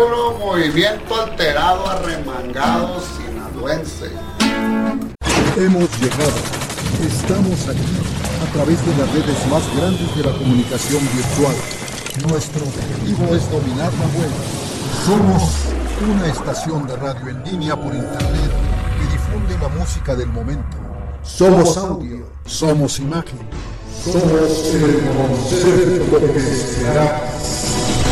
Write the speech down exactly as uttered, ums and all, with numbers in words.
puro movimiento alterado, arremangado, sinaloense. Hemos llegado. Estamos aquí a través de las redes más grandes de la comunicación virtual. Nuestro objetivo es dominar la web. Somos una estación de radio en línea por internet que difunde la música del momento. Somos audio, somos imagen, somos el concepto que será.